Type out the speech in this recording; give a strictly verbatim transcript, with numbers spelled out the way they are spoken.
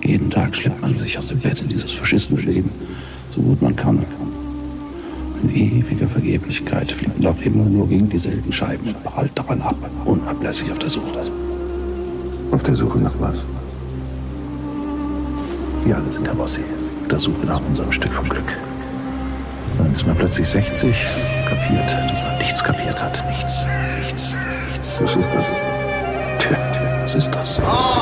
Jeden Tag schleppt man sich aus dem Bett in dieses verschissene Leben, so gut man kann. In ewiger Vergeblichkeit fliegt man auch immer nur gegen dieselben Scheiben und prallt daran ab, unablässig auf der Suche. Auf der Suche nach was? Wir alle sind Kabossi, auf der Suche nach unserem Stück vom Glück. Dann ist man plötzlich sechzig, kapiert, dass man nichts kapiert hat. Nichts, nichts, nichts. Was ist das? Tja, was ist das?